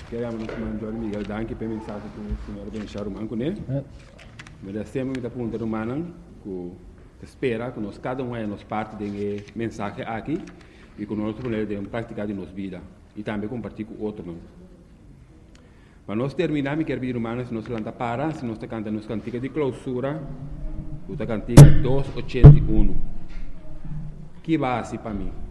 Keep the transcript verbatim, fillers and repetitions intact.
Queremos nos mandar Miguel Danke para mensagem que o senhor Benchar o manco, né? Mas é sempre muita pergunta humana que espera que nós cada um é nos parte de mensagem aqui e que nós podemos praticar de nossa vida e também compartilhar com outros. Para nós terminar, me quero pedir humana se nós lanta para, se nós cantamos nos cantiga de clausura, o cantiga duzentos e oitenta e um. Que base para mim?